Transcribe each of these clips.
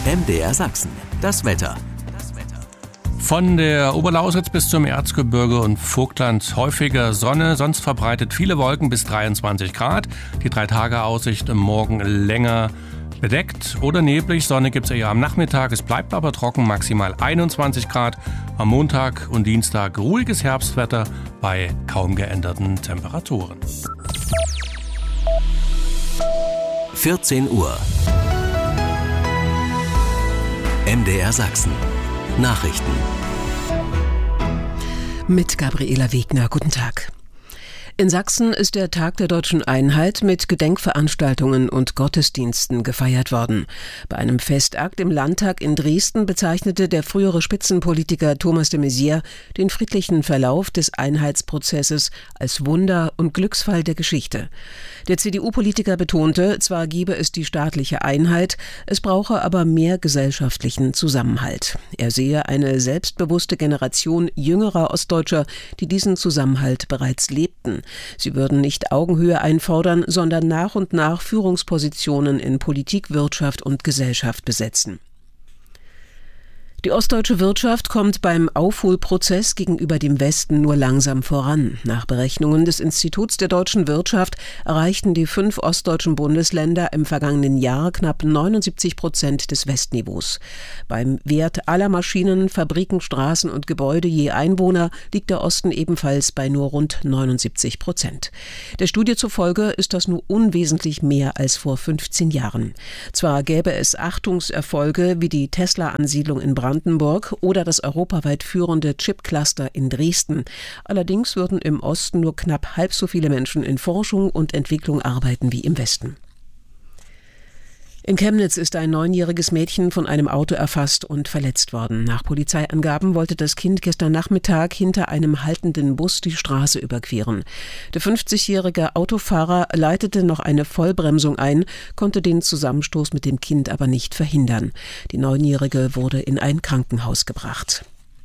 MDR Sachsen, das Wetter. Von der Oberlausitz bis zum Erzgebirge und Vogtland häufiger Sonne, sonst verbreitet viele Wolken bis 23 Grad. Die 3-Tage-Aussicht morgen länger bedeckt oder neblig. Sonne gibt es eher am Nachmittag. Es bleibt aber trocken, maximal 21 Grad. Am Montag und Dienstag ruhiges Herbstwetter bei kaum geänderten Temperaturen. 14 Uhr. MDR Sachsen. Nachrichten. Mit Gabriela Wegner. Guten Tag. In Sachsen ist der Tag der Deutschen Einheit mit Gedenkveranstaltungen und Gottesdiensten gefeiert worden. Bei einem Festakt im Landtag in Dresden bezeichnete der frühere Spitzenpolitiker Thomas de Maizière den friedlichen Verlauf des Einheitsprozesses als Wunder und Glücksfall der Geschichte. Der CDU-Politiker betonte, zwar gebe es die staatliche Einheit, es brauche aber mehr gesellschaftlichen Zusammenhalt. Er sehe eine selbstbewusste Generation jüngerer Ostdeutscher, die diesen Zusammenhalt bereits lebten. Sie würden nicht Augenhöhe einfordern, sondern nach und nach Führungspositionen in Politik, Wirtschaft und Gesellschaft besetzen. Die ostdeutsche Wirtschaft kommt beim Aufholprozess gegenüber dem Westen nur langsam voran. Nach Berechnungen des Instituts der deutschen Wirtschaft erreichten die 5 ostdeutschen Bundesländer im vergangenen Jahr knapp 79% des Westniveaus. Beim Wert aller Maschinen, Fabriken, Straßen und Gebäude je Einwohner liegt der Osten ebenfalls bei nur rund 79%. Der Studie zufolge ist das nur unwesentlich mehr als vor 15 Jahren. Zwar gäbe es Achtungserfolge wie die Tesla-Ansiedlung in Brandenburg oder das europaweit führende Chip-Cluster in Dresden. Allerdings würden im Osten nur knapp halb so viele Menschen in Forschung und Entwicklung arbeiten wie im Westen. In Chemnitz ist ein 9-jähriges Mädchen von einem Auto erfasst und verletzt worden. Nach Polizeiangaben wollte das Kind gestern Nachmittag hinter einem haltenden Bus die Straße überqueren. Der 50-jährige Autofahrer leitete noch eine Vollbremsung ein, konnte den Zusammenstoß mit dem Kind aber nicht verhindern. Die 9-jährige wurde in ein Krankenhaus gebracht.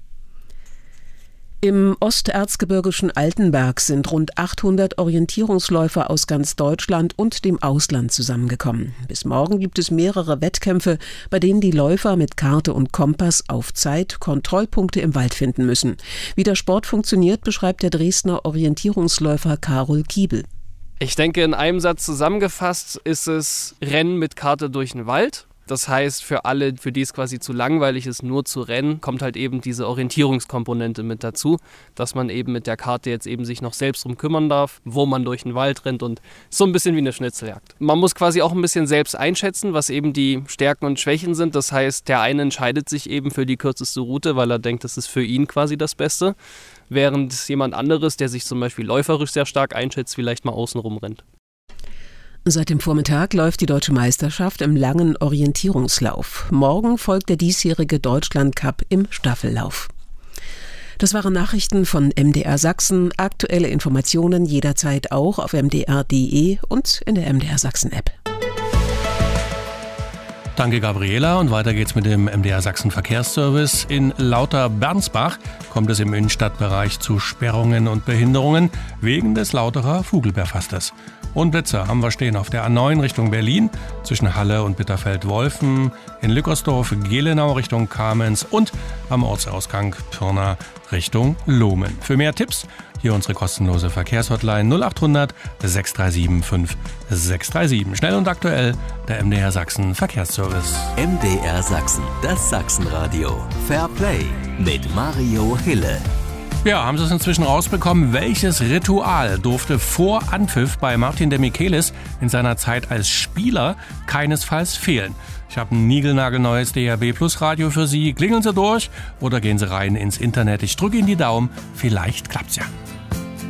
Im osterzgebirgischen Altenberg sind rund 800 Orientierungsläufer aus ganz Deutschland und dem Ausland zusammengekommen. Bis morgen gibt es mehrere Wettkämpfe, bei denen die Läufer mit Karte und Kompass auf Zeit Kontrollpunkte im Wald finden müssen. Wie der Sport funktioniert, beschreibt der Dresdner Orientierungsläufer Karol Kiebel. Ich denke, in einem Satz zusammengefasst ist es Rennen mit Karte durch den Wald. Das heißt, für alle, für die es quasi zu langweilig ist, nur zu rennen, kommt halt eben diese Orientierungskomponente mit dazu, dass man eben mit der Karte jetzt eben sich noch selbst drum kümmern darf, wo man durch den Wald rennt, und so ein bisschen wie eine Schnitzeljagd. Man muss quasi auch ein bisschen selbst einschätzen, was eben die Stärken und Schwächen sind. Das heißt, der eine entscheidet sich eben für die kürzeste Route, weil er denkt, das ist für ihn quasi das Beste, während jemand anderes, der sich zum Beispiel läuferisch sehr stark einschätzt, vielleicht mal außenrum rennt. Seit dem Vormittag läuft die Deutsche Meisterschaft im langen Orientierungslauf. Morgen folgt der diesjährige Deutschland-Cup im Staffellauf. Das waren Nachrichten von MDR Sachsen. Aktuelle Informationen jederzeit auch auf mdr.de und in der MDR Sachsen-App. Danke, Gabriela. Und weiter geht's mit dem MDR Sachsen Verkehrsservice. In Lauter-Bernsbach kommt es im Innenstadtbereich zu Sperrungen und Behinderungen wegen des Lauterer Vogelbeerfastes. Und Blitzer haben wir stehen auf der A9 Richtung Berlin, zwischen Halle und Bitterfeld-Wolfen, in Lückersdorf, Gelenau Richtung Kamenz und am Ortsausgang Pirna Richtung Lohmen. Für mehr Tipps hier unsere kostenlose Verkehrshotline 0800 637 5637. Schnell und aktuell, der MDR Sachsen Verkehrsservice. MDR Sachsen, das Sachsenradio. Fair Play mit Mario Hille. Ja, haben Sie es inzwischen rausbekommen? Welches Ritual durfte vor Anpfiff bei Martin de Michelis in seiner Zeit als Spieler keinesfalls fehlen? Ich habe ein niegelnagelneues DAB Plus Radio für Sie. Klingeln Sie durch oder gehen Sie rein ins Internet. Ich drücke Ihnen die Daumen. Vielleicht klappt's ja.